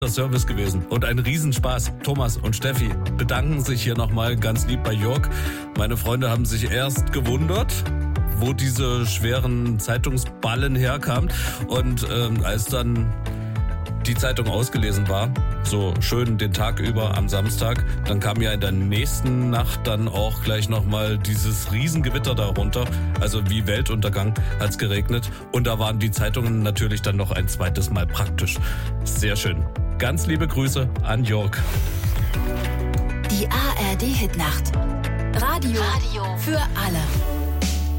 Service gewesen und ein Riesenspaß. Thomas und Steffi bedanken sich hier nochmal ganz lieb bei Jörg. Meine Freunde haben sich erst gewundert, wo diese schweren Zeitungsballen herkamen. Und als dann die Zeitung ausgelesen war, so schön den Tag über am Samstag, dann kam ja in der nächsten Nacht dann auch gleich nochmal dieses Riesengewitter darunter. Also wie Weltuntergang hat's geregnet. Und da waren die Zeitungen natürlich dann noch ein zweites Mal praktisch. Sehr schön. Ganz liebe Grüße an Jörg. Die ARD Hitnacht. Radio für alle.